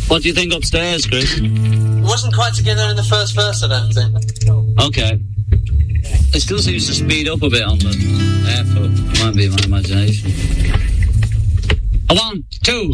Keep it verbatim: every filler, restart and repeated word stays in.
What do you think upstairs, Chris? It wasn't quite together in the first verse, I don't think. Okay. It still seems to speed up a bit on the airfoot. Might be my imagination. A one, two.